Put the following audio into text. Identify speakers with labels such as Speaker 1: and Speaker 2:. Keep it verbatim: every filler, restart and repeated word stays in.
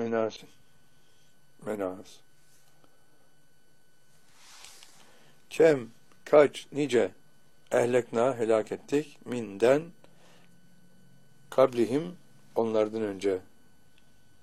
Speaker 1: Menas. Menas. Kem, kaç, nice, ehlekna, helak ettik, minden, kablihim, onlardan önce.